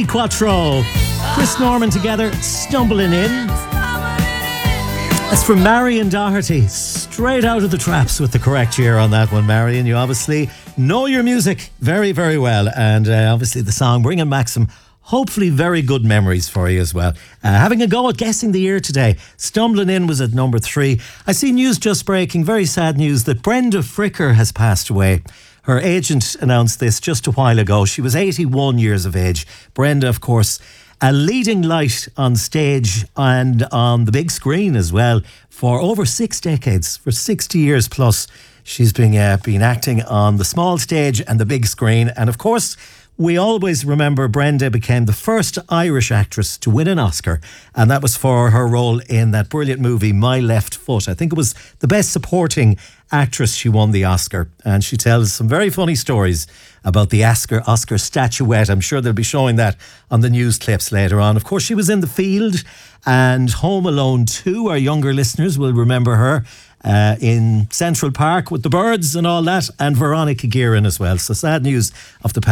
Quattro. Chris Norman together, Stumbling In. That's from Marion Doherty. Straight out of the traps with the correct year on that one, Marion. You obviously know your music very, very well. And obviously the song bringing back some hopefully very good memories for you as well. Having a go at guessing the year today. Stumbling In was at number 3. I see news just breaking, very sad news, that Brenda Fricker has passed away. Her agent announced this just a while ago. She was 81 years of age. Brenda, of course, a leading light on stage and on the big screen as well for over 6 decades, for 60 years plus. She's been acting on the small stage and the big screen. And of course, we always remember Brenda became the first Irish actress to win an Oscar, and that was for her role in that brilliant movie, My Left Foot. I think it was the best supporting actress she won the Oscar, and she tells some very funny stories about the Oscar statuette. I'm sure they'll be showing that on the news clips later on. Of course, she was in The Field and Home Alone 2. Our younger listeners will remember her in Central Park with the birds and all that, and Veronica Guerin as well. So sad news of the